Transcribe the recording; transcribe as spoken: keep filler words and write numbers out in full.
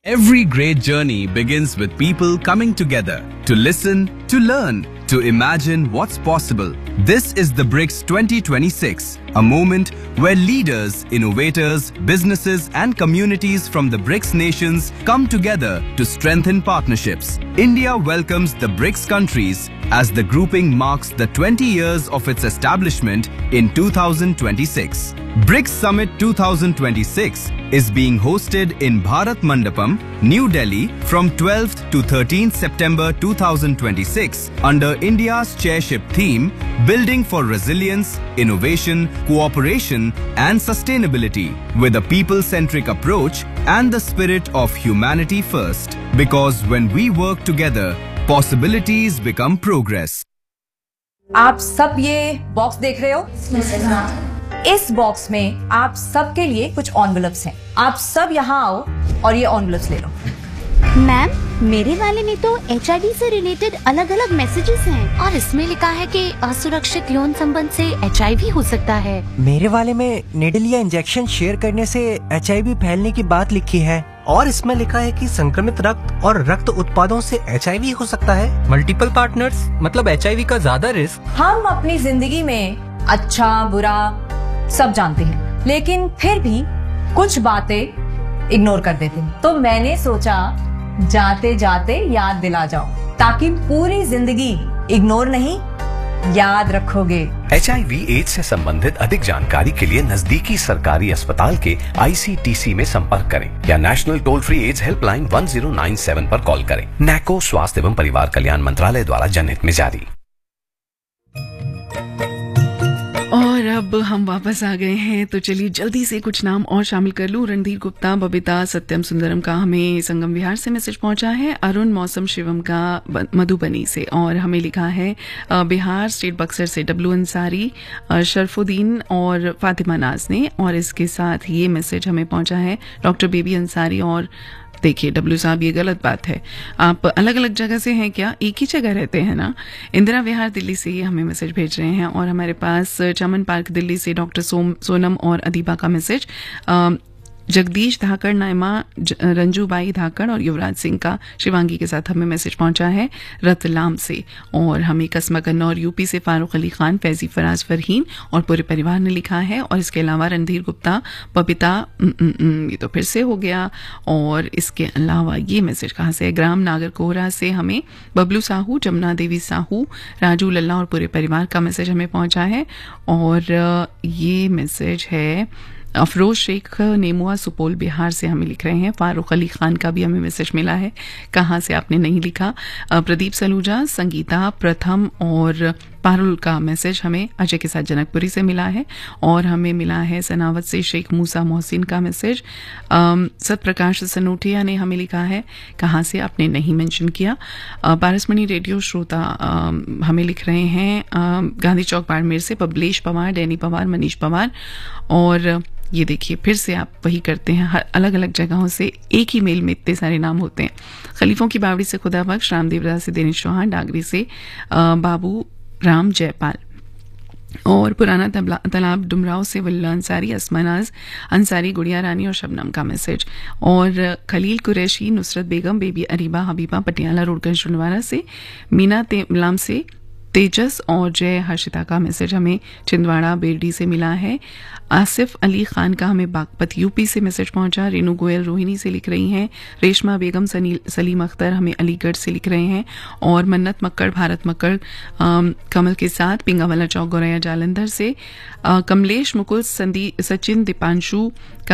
Every great journey begins with people coming together to listen, to learn, to imagine what's possible. This is the BRICS twenty twenty-six, a moment where leaders, innovators, businesses and communities from the BRICS nations come together to strengthen partnerships. India welcomes the BRICS countries as the grouping marks the twenty years of its establishment in two thousand twenty-six. BRICS Summit twenty twenty-six is being hosted in Bharat Mandapam, New Delhi from twelfth to thirteenth September two thousand twenty-six under India's chairship theme Building for Resilience, Innovation, Cooperation and Sustainability with a people-centric approach and the spirit of humanity first. Because when we work together, possibilities become progress. आप सब ये box देख रहे हो? इस box में आप सबके लिए कुछ एनवेलप्स हैं। आप सब यहाँ आओ और ये एनवेलप्स ले लो। मैम, मेरे वाले में तो एच आई वी से रिलेटेड अलग अलग मैसेजेस हैं और इसमें लिखा है कि असुरक्षित यौन संबंध से एच आई वी हो सकता है। मेरे वाले में निडल या इंजेक्शन शेयर करने से एच आई वी फैलने की बात लिखी है और इसमें लिखा है कि संक्रमित रक्त और रक्त उत्पादों से एच आई वी हो सकता है। मल्टीपल पार्टनर्स मतलब एच आई वी का ज्यादा रिस्क। हम अपनी जिंदगी में अच्छा बुरा सब जानते हैं, लेकिन फिर भी कुछ बातें इग्नोर कर देते हैं। तो मैंने सोचा जाते जाते याद दिला जाओ ताकि पूरी जिंदगी इग्नोर नहीं याद रखोगे। एच आई वी एड्स से संबंधित अधिक जानकारी के लिए नजदीकी सरकारी अस्पताल के आई सी टी सी में संपर्क करें या national toll free ads helpline one zero nine seven पर कॉल करें। नैको स्वास्थ्य एवं परिवार कल्याण मंत्रालय द्वारा जनहित में जारी। और अब हम वापस आ गए हैं, तो चलिए जल्दी से कुछ नाम और शामिल कर लूं। रणधीर गुप्ता, बबीता, सत्यम सुंदरम का हमें संगम विहार से मैसेज पहुंचा है। अरुण मौसम शिवम का मधुबनी से, और हमें लिखा है बिहार स्टेट बक्सर से डब्लू अंसारी, शरफुद्दीन और फातिमा नाज ने। और इसके साथ ये मैसेज हमें पहुंचा है डॉक्टर बेबी अंसारी। और देखिए डब्लू साहब, ये गलत बात है, आप अलग अलग जगह से हैं क्या? एक ही जगह रहते हैं ना। इंदिरा विहार दिल्ली से ये हमें मैसेज भेज रहे हैं। और हमारे पास चमन पार्क दिल्ली से डॉक्टर सोम सोनम और अदीबा का मैसेज। जगदीश धाकड़, नायमा, रंजूबाई धाकड़ और युवराज सिंह का शिवांगी के साथ हमें मैसेज पहुंचा है रतलाम से। और हमें कस्मा कन्नौर यूपी से फारूक अली खान, फैजी फराज फरहीन और पूरे परिवार ने लिखा है। और इसके अलावा रणधीर गुप्ता, बबीता, ये तो फिर से हो गया। और इसके अलावा ये मैसेज कहाँ से है? ग्राम नागरकोहरा से हमें बबलू साहू, जमुना देवी साहू, राजू लल्ला और पूरे परिवार का मैसेज हमें पहुंचा है। और ये मैसेज है अफरोज शेख नेमुआ सुपौल बिहार से हमें लिख रहे हैं। फारूक अली खान का भी हमें मैसेज मिला है, कहाँ से आपने नहीं लिखा। प्रदीप सलूजा, संगीता, प्रथम और पारुल का मैसेज हमें अजय के साथ जनकपुरी से मिला है। और हमें मिला है सनावत से शेख मूसा मोहसिन का मैसेज। सतप्रकाश सनोटिया ने हमें लिखा है, कहाँ से आपने नहीं मेंशन किया। पारसमणि रेडियो श्रोता हमें लिख रहे हैं गांधी चौक बाड़मेर से बबलेश पवार, डैनी पवार, मनीष पवार। और ये देखिए फिर से आप वही करते हैं, हर अलग अलग जगहों से एक ही मेल में इतने सारे नाम होते हैं। खलीफों की बावड़ी से खुदा बख्श, रामदेवरा से दिनेश चौहान, डागरी से बाबू राम जयपाल। और पुराना तालाब डुमराव से वल्ला अंसारी, असमानाज अंसारी, गुड़िया रानी और शबनम का मैसेज। और खलील कुरैशी, नुसरत बेगम, baby Areeba, Habiba Patiala road गंजवाड़ा से, मीना तेमलाम से तेजस और जय हर्षिता का मैसेज हमें छिंदवाड़ा बेरडी से मिला है। आसिफ अली खान का हमें बागपत यूपी से मैसेज पहुंचा। रेनू गोयल रोहिणी से लिख रही हैं। रेशमा बेगम, सलीम अख्तर हमें अलीगढ़ से लिख रहे हैं। और मन्नत मक्कड़, भारत मक्कड़ कमल के साथ पिंगावाला चौक, गौरैया जालंधर से। कमलेश मुकुल, संदी सचिन दीपांशु